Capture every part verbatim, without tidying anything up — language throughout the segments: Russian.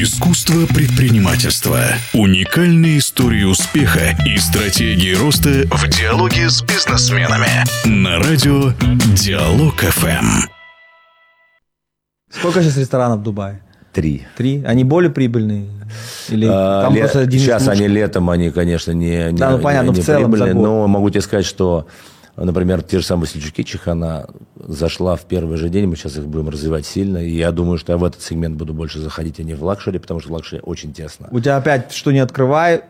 Искусство предпринимательства. Уникальные истории успеха и стратегии роста в диалоге с бизнесменами. На радио Диалог эф эм. Сколько сейчас ресторанов в Дубае? Три. Три? Они более прибыльные? Или а, там ле- просто один сейчас лучших? Они летом, они, конечно, не, не, да, ну, понятно, не, не в целом прибыльные, за год. но могу тебе сказать, что, например, те же самые Сельджуки Чайхана зашла в первый же день, мы сейчас их будем развивать сильно, и я думаю, что я в этот сегмент буду больше заходить, а не в лакшери, потому что в лакшери очень тесно. У тебя опять, что не открывай,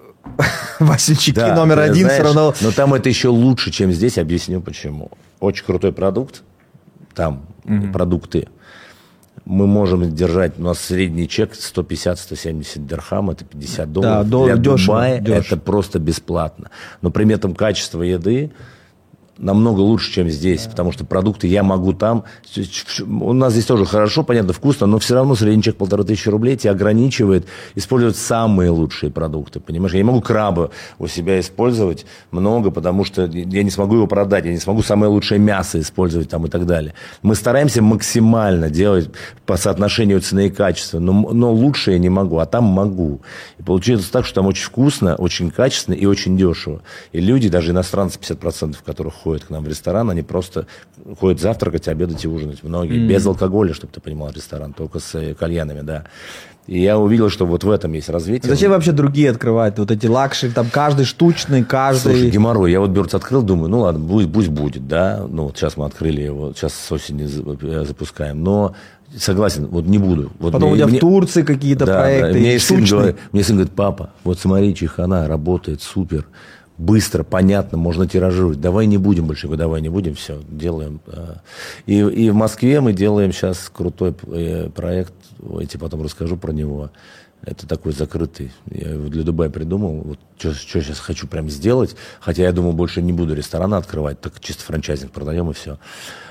Васильчики Да, номер один, знаешь, все равно... Но там это еще лучше, чем здесь, объясню почему. Очень крутой продукт, там mm-hmm. продукты. Мы можем держать, у нас средний чек сто пятьдесят - сто семьдесят дирхам, это пятьдесят долларов. Да, Для дешево, Дубая дешево. Это просто бесплатно. Но при этом качество еды намного лучше, чем здесь, да. Потому что продукты я могу там. У нас здесь тоже хорошо, понятно, вкусно, но все равно средний чек полторы тысячи рублей тебя ограничивает использовать самые лучшие продукты, понимаешь? Я не могу краба у себя использовать много, потому что я не смогу его продать, я не смогу самое лучшее мясо использовать там и так далее. Мы стараемся максимально делать по соотношению цены и качества, но, но лучше я не могу, а там могу. И получается так, что там очень вкусно, очень качественно и очень дешево. И люди, даже иностранцы, пятьдесят процентов которых ходят ходят к нам в ресторан, они просто ходят завтракать, обедать и ужинать. Многие. Mm. Без алкоголя, чтобы ты понимал, ресторан, только с кальянами, да. И я увидел, что вот в этом есть развитие. Зачем вообще другие открывают? Вот эти лакшери, там каждый штучный, каждый... Слушай, геморрой. Я вот Бёрдс открыл, думаю, ну ладно, пусть, пусть будет, да. Ну вот сейчас мы открыли его, сейчас с осени запускаем. Но согласен, вот не буду. Вот Потом мне, у тебя мне... в Турции какие-то да, проекты. Да. Мне, сын говорит, мне сын говорит, папа, вот смотри, Чайхана работает супер. Быстро, понятно, можно тиражировать. Давай не будем больше. Я говорю, давай не будем, все, делаем. И, и в Москве мы делаем сейчас крутой проект, я тебе потом расскажу про него. Это такой закрытый. Я его для Дубая придумал. Вот что, что сейчас хочу прям сделать. Хотя я думаю, больше не буду ресторана открывать, так чисто франчайзинг продаем и все.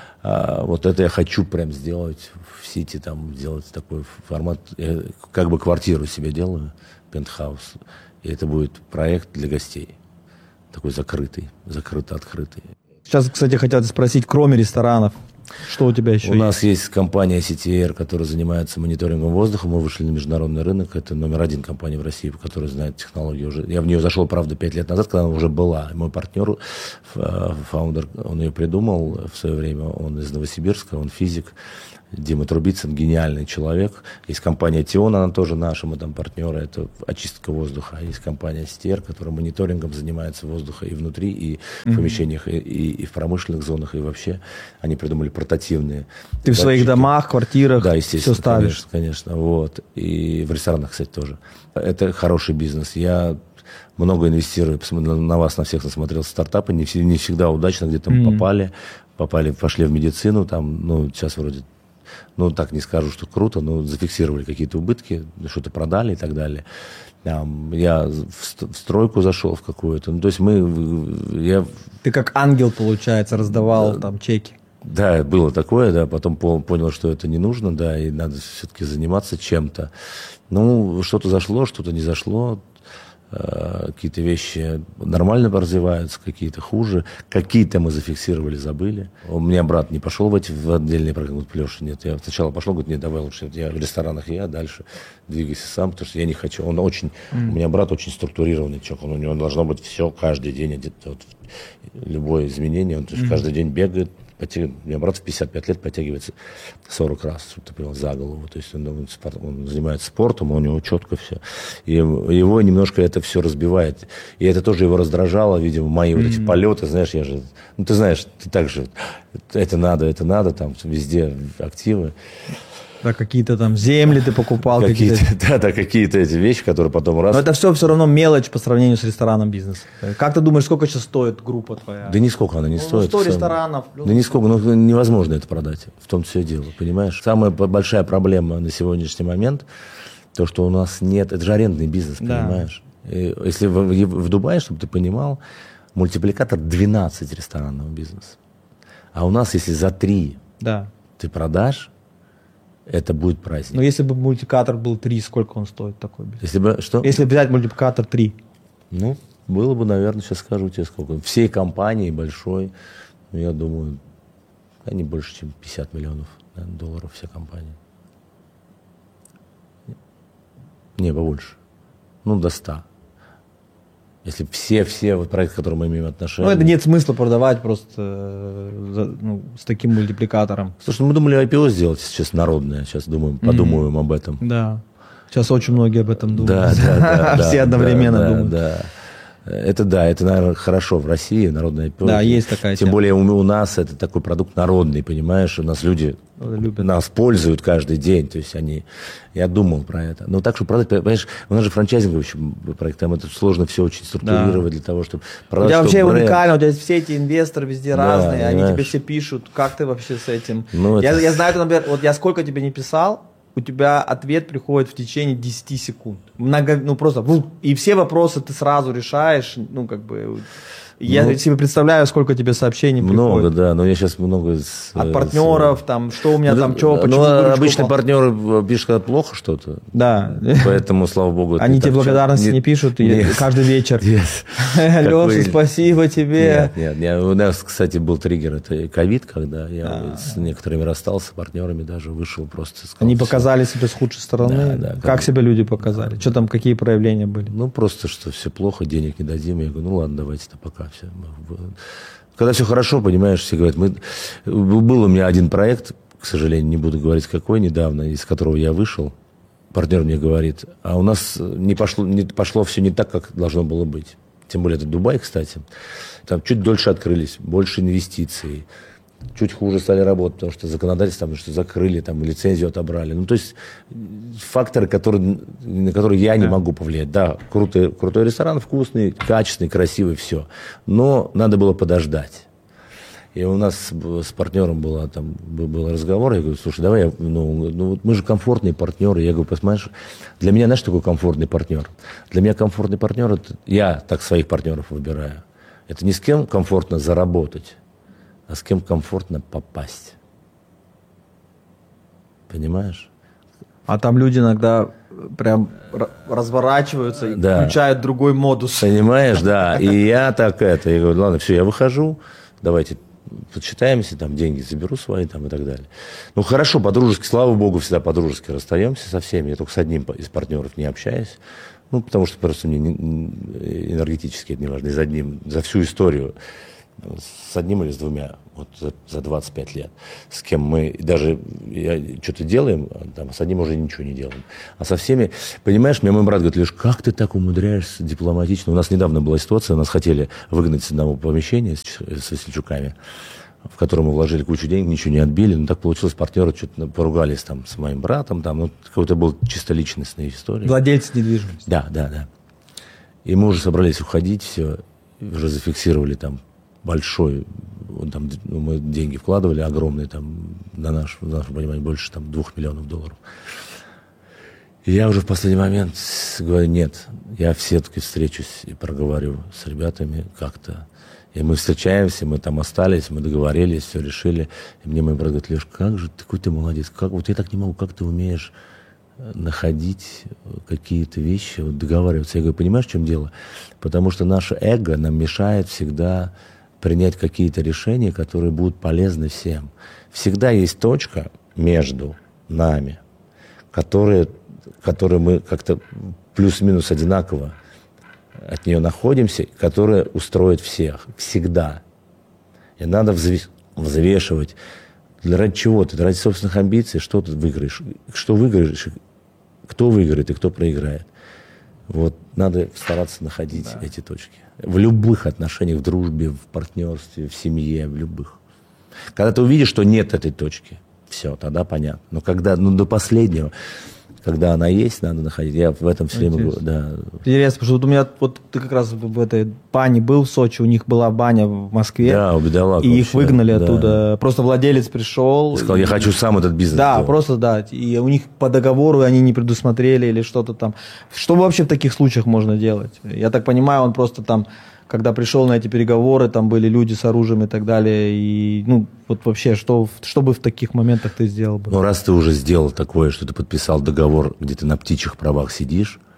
А вот это я хочу прям сделать в Сити, там сделать такой формат. Я как бы квартиру себе делаю, пентхаус. И это будет проект для гостей. Такой закрытый, закрыто-открытый. Сейчас, кстати, хотят спросить, кроме ресторанов, что у тебя еще У есть? У нас есть компания си ти эр, которая занимается мониторингом воздуха. Мы вышли на международный рынок. Это номер один компания в России, которая знает технологию уже. Я в нее зашел, правда, пять лет назад, когда она уже была. Мой партнер, фаундер, он ее придумал в свое время. Он из Новосибирска, он физик. Дима Трубицын, гениальный человек. Есть компания Тион, она тоже наша, мы там партнеры, это очистка воздуха. Есть компания си ти эр, которая мониторингом занимается воздуха и внутри, и mm-hmm. в помещениях, и, и, и в промышленных зонах, и вообще. Они придумали портативные. Ты датчики. В своих домах, квартирах, да, естественно, все ставишь? Конечно, конечно, вот. И в ресторанах, кстати, тоже. Это хороший бизнес. Я много инвестирую, на вас, на всех насмотрел стартапы, не, не всегда удачно, где-то mm-hmm. попали, попали, пошли в медицину, там, ну, сейчас вроде... Ну, так не скажу, что круто, но зафиксировали какие-то убытки, что-то продали и так далее. Я в стройку зашел в какую-то. Ну, то есть мы... Я... Ты как ангел, получается, раздавал да, там чеки. Да, было такое, да, потом понял, что это не нужно, да, и надо все-таки заниматься чем-то. Ну, что-то зашло, что-то не зашло. Какие-то вещи нормально развиваются, какие-то хуже. Какие-то мы зафиксировали, забыли. У меня брат не пошел в эти в отдельные программы. Говорит, Леша, нет, я сначала пошел, говорит, нет, давай лучше я в ресторанах я, дальше двигайся сам, потому что я не хочу. Он очень, mm. у меня брат очень структурированный человек, он, у него должно быть все каждый день, где-то вот, любое изменение, он mm. каждый день бегает. Потяг... У меня брат в пятьдесят пять лет подтягивается сорок раз, чтобы ты понял, за голову. То есть он, он, он занимается спортом, у него четко все. И его немножко это все разбивает. И это тоже его раздражало, видимо, мои mm-hmm. вот эти полеты, знаешь, я же... Ну, ты знаешь, ты так же... Это надо, это надо, там везде активы. Да, какие-то там земли ты покупал. Какие-то, какие-то... Да, да, какие-то эти вещи, которые потом раз... Но это все все равно мелочь по сравнению с рестораном бизнеса. Как ты думаешь, сколько сейчас стоит группа твоя? Да нисколько она не ну, стоит. сто ресторанов. Да нисколько, ну невозможно это продать. В том все дело, понимаешь? Самая большая проблема на сегодняшний момент, то, что у нас нет... Это же арендный бизнес, да. Понимаешь? И если в, в, в Дубае, чтобы ты понимал, мультипликатор двенадцать ресторанного бизнеса. А у нас, если за три да. ты продашь, это будет праздник. Но если бы мультипликатор был три, сколько он стоит такой? Если бы что? Если взять мультипликатор три. Ну, было бы, наверное, сейчас скажу тебе сколько. Всей компании большой, ну, я думаю, они больше, чем пятьдесят миллионов да, долларов вся компания. Не, побольше. Ну, до ста. Если все, все вот проекты, к которым мы имеем отношение. Ну, это нет смысла продавать просто ну, с таким мультипликатором. Слушай, ну, мы думали ай пи о сделать сейчас народное. Сейчас думаем, mm-hmm. подумаем об этом. Да. Сейчас очень многие об этом думают. Да, да, да. Все одновременно думают. Да. Это да, это, наверное, хорошо в России, народное ай пи о. Да, есть такая Тем тема. более у, у нас это такой продукт народный, понимаешь? У нас люди любят. Нас пользуют каждый день. То есть они... Я думал про это. Но так, чтобы продать... Понимаешь, у нас же франчайзинговый проект, там это сложно все очень структурировать да. для того, чтобы продать. У тебя вообще бренд... уникально, у тебя есть все эти инвесторы везде да, разные, понимаешь? они тебе все пишут. Как ты вообще с этим? Ну, я, это... я знаю, например, вот я сколько тебе не писал, у тебя ответ приходит в течение десяти секунд. Много, ну просто, и все вопросы ты сразу решаешь, ну как бы, я ну, себе представляю, сколько тебе сообщений много, приходит. Много, да, но я сейчас много... С, От партнеров, с... там, что у меня ну, там, что, ну, почему... Ну, обычно партнеры пишут, когда плохо что-то. Да. Поэтому, слава богу... Они тебе благодарности нет, не пишут нет, каждый вечер. Леша, спасибо тебе. Нет, нет, у нас, кстати, был триггер, это ковид, когда я с некоторыми расстался, с партнерами даже вышел просто. Они показали себя с худшей стороны? Как себя люди показали? Что там, какие проявления были? Ну, просто, что все плохо, денег не дадим. Я говорю, ну ладно, давайте-то пока. Все. Когда все хорошо, понимаешь, все говорят, мы... был у меня один проект, к сожалению, не буду говорить какой, недавно, из которого я вышел. Партнер мне говорит, а у нас не пошло, не пошло все не так, как должно было быть. Тем более это Дубай, кстати. Там чуть дольше открылись, больше инвестиций. Чуть хуже стали работать, потому что законодательство там что закрыли, там лицензию отобрали. Ну, то есть факторы, которые, на которые я не да. могу повлиять. Да, крутой, крутой ресторан, вкусный, качественный, красивый, все. Но надо было подождать. И у нас с партнером было, там, был разговор, я говорю, слушай, давай, я, ну, ну вот мы же комфортные партнеры. Я говорю, посмотришь, для меня, знаешь, что такое комфортный партнер? Для меня комфортный партнер, это, я так своих партнеров выбираю. Это не с кем комфортно заработать, а с кем комфортно попасть. Понимаешь? А там люди иногда прям разворачиваются и да. включают другой модус. Понимаешь, да. И я так это, я говорю, ладно, все, я выхожу, давайте подсчитаемся, там деньги заберу свои там, и так далее. Ну хорошо, по-дружески, слава богу, всегда по-дружески расстаемся со всеми. Я только с одним из партнеров не общаюсь. Ну, потому что просто мне энергетически это не важно. И за одним, за всю историю. С одним или с двумя, вот за, за двадцать пять лет, с кем мы даже я, что-то делаем, там, с одним уже ничего не делаем. А со всеми, понимаешь, мне мой брат говорит, Леш, как ты так умудряешься дипломатично? У нас недавно была ситуация, нас хотели выгнать с одного помещения с, с Весельчуками, в котором мы вложили кучу денег, ничего не отбили, но так получилось, партнеры что-то поругались там с моим братом, там, ну, какой-то был чисто личностная история. Владельцы недвижимости. Да, да, да. И мы уже собрались уходить, все, уже зафиксировали там большой, там, ну, мы деньги вкладывали огромные, там, на наш, в нашем понимании, больше там, двух миллионов долларов. И я уже в последний момент говорю, нет, я все-таки встречусь и проговорю с ребятами как-то. И мы встречаемся, мы там остались, мы договорились, все решили. И мне мой брат говорит, Леш, как же, какой ты молодец, как, вот я так не могу, как ты умеешь находить какие-то вещи, вот, договариваться. Я говорю, понимаешь, в чем дело? Потому что наше эго нам мешает всегда принять какие-то решения, которые будут полезны всем. Всегда есть точка между нами, которые, которые мы как-то плюс-минус одинаково от нее находимся, которая устроит всех. Всегда. И надо взвешивать. Для ради чего ты? Ради собственных амбиций, что ты выиграешь? Что выиграешь? Кто выиграет и кто проиграет? Вот надо стараться находить да. эти точки. В любых отношениях, в дружбе, в партнерстве, в семье, в любых. Когда ты увидишь, что нет этой точки, все, тогда понятно. Но когда, ну, до последнего, когда она есть, надо находить. Я в этом все время говорю, да. Интересно, потому что вот у меня, вот ты как раз в этой бане был в Сочи, у них была баня в Москве. Да, у бедолаг. И вообще, их выгнали да. оттуда. Просто владелец пришел. Сказал, я хочу сам этот бизнес Да, делать. просто, да. И у них по договору они не предусмотрели или что-то там. Что вообще в таких случаях можно делать? Я так понимаю, он просто там, когда пришел на эти переговоры, там были люди с оружием и так далее. И, ну, вот вообще, что, что бы в таких моментах ты сделал бы? Ну, раз ты уже сделал такое, что ты подписал договор, где ты на птичьих правах сидишь,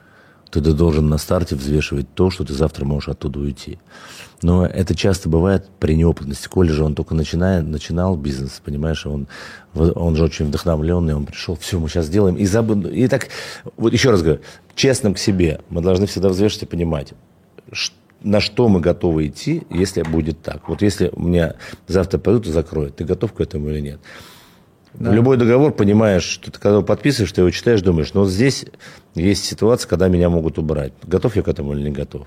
то ты должен на старте взвешивать то, что ты завтра можешь оттуда уйти. Но это часто бывает при неопытности. Коля же, он только начинает, начинал бизнес, понимаешь, он, он же очень вдохновленный, он пришел, все, мы сейчас сделаем. И, забыл, и так, вот еще раз говорю, честным к себе, мы должны всегда взвешивать и понимать, на что мы готовы идти, если будет так. Вот если у меня завтра пойдут и закроют, ты готов к этому или нет? Да. Любой договор, понимаешь, что ты когда его подписываешь, ты его читаешь, думаешь, но вот здесь есть ситуация, когда меня могут убрать. Готов я к этому или не готов?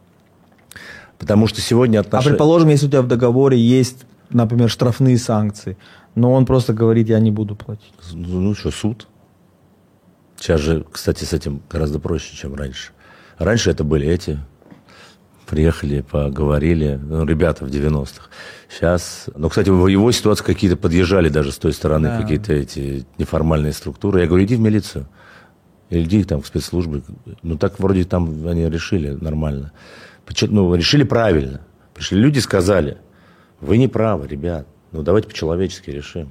Потому что сегодня отношения... А предположим, если у тебя в договоре есть, например, штрафные санкции, но он просто говорит, я не буду платить. Ну, ну что, суд? Сейчас же, кстати, с этим гораздо проще, чем раньше. Раньше это были эти... Приехали, поговорили, ну, ребята в девяностых. Сейчас, ну, кстати, в его ситуации какие-то подъезжали даже с той стороны, да. Какие-то эти неформальные структуры. Я говорю, иди в милицию, или иди там в спецслужбы. Ну, так вроде там они решили нормально. Ну, решили правильно. Пришли люди, сказали, вы не правы, ребят, ну, давайте по-человечески решим.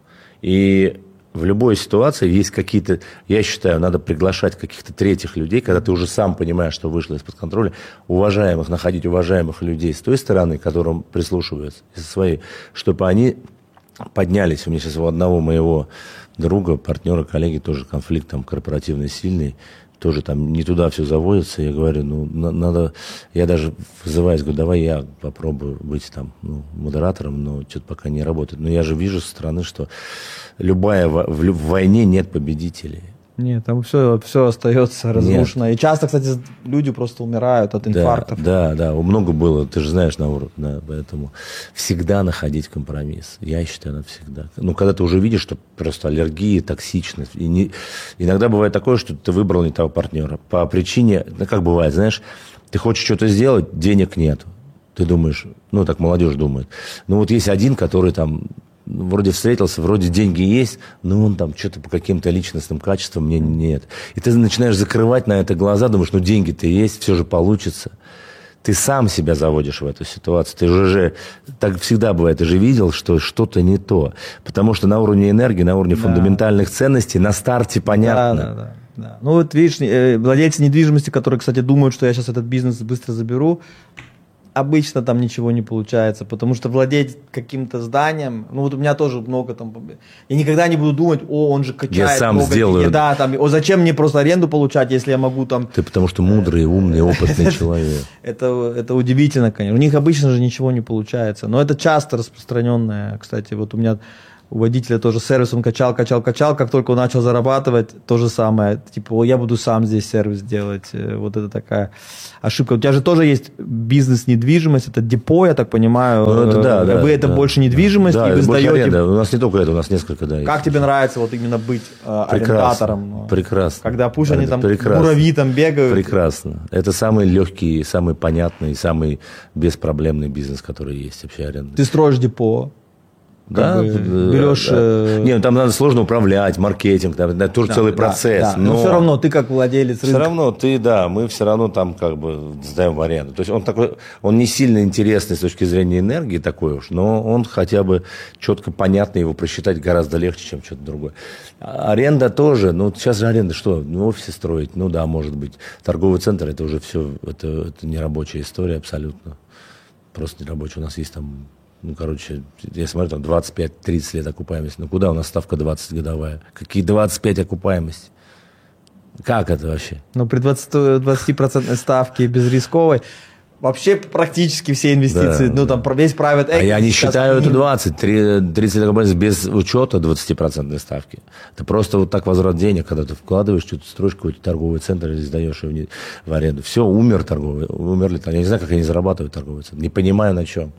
И в любой ситуации есть какие-то, я считаю, надо приглашать каких-то третьих людей, когда ты уже сам понимаешь, что вышло из-под контроля, уважаемых, находить уважаемых людей с той стороны, к которым прислушиваются, и со своей, чтобы они поднялись. У меня сейчас у одного моего друга, партнера, коллеги тоже конфликт там корпоративный сильный, тоже там не туда все заводится. Я говорю, ну, на, надо, я даже вызываюсь, говорю, давай я попробую быть там, ну, модератором, но что-то пока не работает. Но я же вижу со стороны, что любая, в, в войне нет победителей. Нет, там все, все остается разрушено. Нет. И часто, кстати, люди просто умирают от инфарктов. Да, да, да, много было, ты же знаешь, на уровне, да, поэтому всегда находить компромисс. Я считаю, надо всегда. Ну, когда ты уже видишь, что просто аллергия, токсичность. И не, иногда бывает такое, что ты выбрал не того партнера. По причине, ну, как бывает, знаешь, ты хочешь что-то сделать, денег нету. Ты думаешь, ну, так молодежь думает. Ну, вот есть один, который там... Вроде встретился, вроде деньги есть, но он там что-то по каким-то личностным качествам мне нет. И ты начинаешь закрывать на это глаза, думаешь, ну деньги-то есть, все же получится. Ты сам себя заводишь в эту ситуацию. Ты уже, же, так всегда бывает, ты же видел, что что-то не то. Потому что на уровне энергии, на уровне да. фундаментальных ценностей на старте понятно. Да, да, да. Да. Ну вот видишь, владельцы недвижимости, которые, кстати, думают, что я сейчас этот бизнес быстро заберу, обычно там ничего не получается, потому что владеть каким-то зданием, ну вот у меня тоже много там, я никогда не буду думать, о, он же качает. Я сам много, сделаю. Да, там, о, зачем мне просто аренду получать, если я могу там... Ты потому что мудрый, умный, опытный человек. Это, это удивительно, конечно. У них обычно же ничего не получается, но это часто распространенное, кстати, вот у меня... У водителя тоже сервис, он качал, качал, качал, как только он начал зарабатывать, то же самое, типа, я буду сам здесь сервис делать, вот это такая ошибка. У тебя же тоже есть бизнес-недвижимость, это депо, я так понимаю, ну, это, да, вы да, это да, больше недвижимость, да, и вы сдаете... Да, у нас не только это, у нас несколько, да. Как тебе нравится вот именно быть э, арендатором? Прекрасно. Когда пусть это они там прекрасно. Муравьи там бегают. Прекрасно. Это самый легкий, самый понятный, самый беспроблемный бизнес, который есть вообще аренда. Ты строишь депо. Да, берешь... Да. Э... Не, ну, там надо сложно управлять, маркетинг, там, это тоже да, целый да, процесс. Да. Но... но все равно ты как владелец рынка. Все равно ты, да, мы все равно там как бы сдаем в аренду. То есть он такой, он не сильно интересный с точки зрения энергии такой уж, но он хотя бы четко понятно, его просчитать гораздо легче, чем что-то другое. А аренда тоже, ну сейчас же аренда что, ну офисы строить, ну да, может быть. Торговый центр это уже все, это, это не рабочая история абсолютно. Просто не рабочая. У нас есть там... Ну, короче, я смотрю, там двадцать пять тридцать лет окупаемости. Ну, куда у нас ставка двадцать годовая? Какие двадцать пять окупаемости? Как это вообще? Ну, при двадцати процентной ставке безрисковой вообще практически все инвестиции, да, ну, там весь private equity. А я не считаю это двадцать, тридцать лет окупаемости без учета двадцати процентной ставки. Это просто вот так возврат денег, когда ты вкладываешь, что-то строишь какой-то торговый центр или сдаешь его в аренду. Все, умер торговый, умерли. Я не знаю, как они зарабатывают торговый центр. Не понимаю, на чем.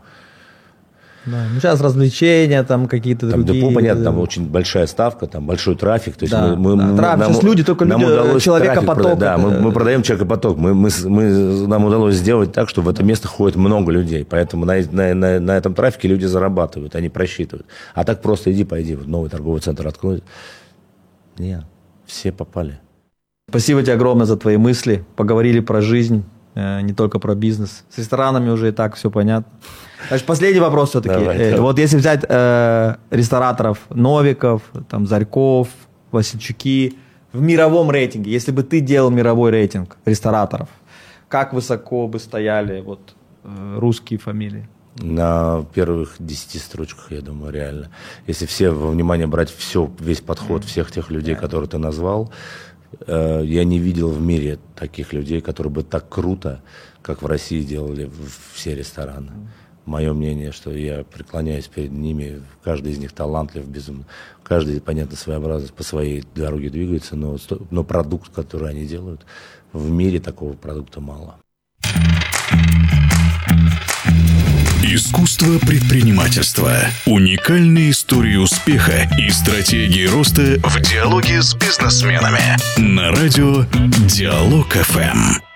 Да, ну сейчас развлечения, там какие-то там другие. Депо, понятно, там очень большая ставка, там большой трафик. То есть да, мы, да, мы, трафик. Нам, сейчас люди, только люди, человека-поток. Да, мы, мы продаем человека-поток. Мы, мы, мы, нам удалось сделать так, что в это место ходит много людей. Поэтому на, на, на, на этом трафике люди зарабатывают, они просчитывают. А так просто иди, пойди, вот новый торговый центр откроют. Нет, все попали. Спасибо тебе огромное за твои мысли. Поговорили про жизнь, не только про бизнес. С ресторанами уже и так все понятно. Значит, последний вопрос все-таки. Давай, э, вот если взять э, рестораторов Новиков, там, Зарьков, Васильчуки, в мировом рейтинге, если бы ты делал мировой рейтинг рестораторов, как высоко бы стояли вот э, русские фамилии? На первых десяти строчках, я думаю, реально. Если все во внимание брать все, весь подход mm. всех тех людей, yeah. которые ты назвал, э, я не видел в мире таких людей, которые бы так круто, как в России, делали все рестораны. Mm. Мое мнение, что я преклоняюсь перед ними, каждый из них талантлив, безумно. Каждый, понятно, своеобразно по своей дороге двигается, но, но продукт, который они делают, в мире такого продукта мало. Искусство предпринимательства. Уникальные истории успеха и стратегии роста в диалоге с бизнесменами. На радио Диалог эф эм.